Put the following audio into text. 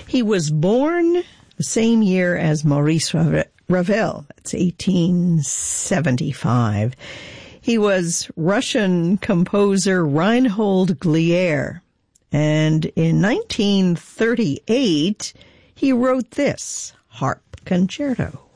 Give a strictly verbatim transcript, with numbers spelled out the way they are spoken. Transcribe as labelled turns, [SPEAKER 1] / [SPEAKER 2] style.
[SPEAKER 1] He was born the same year as Maurice Ravel. That's eighteen seventy-five. He was Russian composer Reinhold Glier. And in nineteen thirty-eight, he wrote this harp concerto.